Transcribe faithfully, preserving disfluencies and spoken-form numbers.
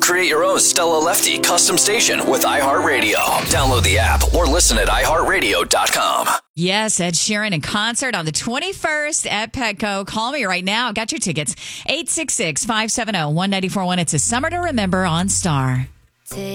Create your own Stella Lefty custom station with iHeartRadio. Download the app or listen at i heart radio dot com. Yes, Ed Sheeran in concert on the twenty-first at Petco. Call me right now. Got your tickets. eight six six, five seven zero, one nine four one. It's a summer to remember on Star.